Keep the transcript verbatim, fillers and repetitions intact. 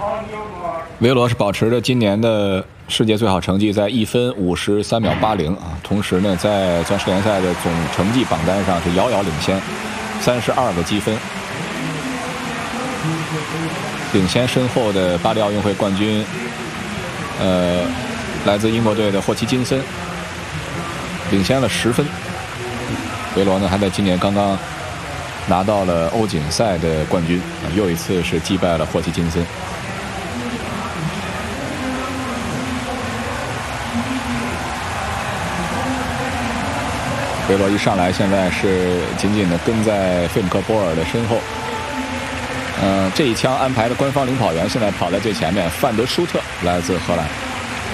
维罗是保持着今年的世界最好成绩，在一分五十三秒八零啊，同时呢，在钻石联赛的总成绩榜单上是遥遥领先，三十二个积分，领先身后的巴黎奥运会冠军，呃，来自英国队的霍奇金森，领先了十分。维罗呢，还在今年刚刚拿到了欧锦赛的冠军，啊，又一次是击败了霍奇金森。维罗一上来，现在是紧紧的跟在费姆克波尔的身后。嗯、呃，这一枪安排的官方领跑员现在跑在最前面，范德舒特来自荷兰。